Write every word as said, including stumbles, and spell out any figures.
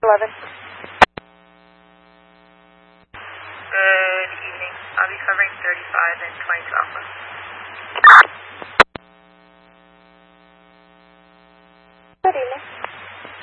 eleven. Good evening. I'll be covering thirty-five and twenty-two Alpha.